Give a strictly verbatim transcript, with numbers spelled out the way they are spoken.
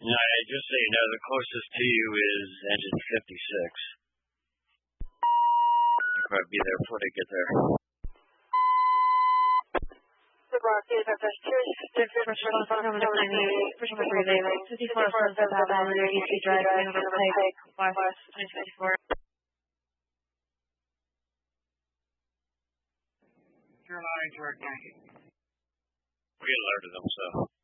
Uh, just so you know, the closest to you is engine fifty-six. You'll probably be there before they get there. Good luck, Dave. That's two fifty-six, number ninety-eight, push number three, David. fifty-four Sunset Avenue, E C Drive, number Pike, West, twenty fifty-four. Carolina, George Yankee. We alerted them, so.